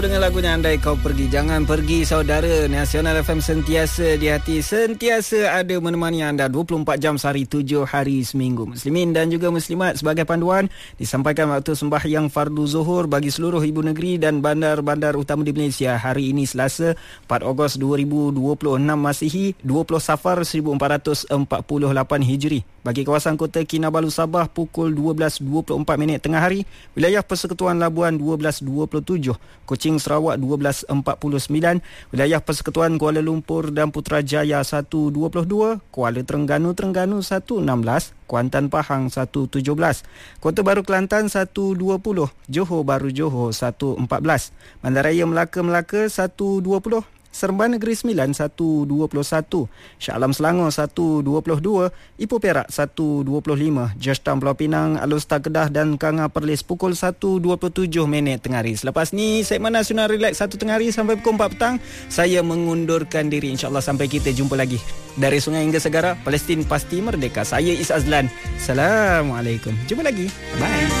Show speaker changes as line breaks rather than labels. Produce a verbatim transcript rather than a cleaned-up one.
Dengan lagunya Andai Kau Pergi. Jangan pergi saudara. Nasional F M sentiasa di hati, sentiasa ada menemani anda dua puluh empat jam sehari, tujuh hari seminggu. Muslimin dan juga muslimat, sebagai panduan disampaikan waktu sembahyang fardu zuhur bagi seluruh ibu negeri dan bandar-bandar utama di Malaysia. Hari ini Selasa empat Ogos dua ribu dua puluh enam Masihi, dua puluh Safar seribu empat ratus empat puluh lapan Hijri. Bagi kawasan kota Kinabalu Sabah pukul dua belas dua puluh empat minit tengah hari, wilayah Persekutuan Labuan dua belas dua puluh tujuh, Kuching Sarawak dua belas empat puluh sembilan, wilayah Persekutuan Kuala Lumpur dan Putrajaya satu dua puluh dua, Kuala Terengganu Terengganu satu enam belas, Kuantan Pahang satu tujuh belas, Kota Baru Kelantan satu dua puluh, Johor Baru Johor satu empat belas, Bandaraya Melaka Melaka satu dua puluh, Seremban Negeri Sembilan satu dua puluh satu, Shah Alam Selangor satu dua puluh dua, Ipoh Perak satu dua puluh lima, Georgetown Pulau Pinang, Alor Setar Kedah dan Kanga Perlis pukul satu dua puluh tujuh minit tengah hari. Selepas ni segmen Nasional Relax satu tengah hari sampai pukul empat petang. Saya mengundurkan diri, insyaAllah sampai kita jumpa lagi. Dari Sungai hingga Segara, Palestin pasti merdeka. Saya Is Azlan. Assalamualaikum. Jumpa lagi. Bye.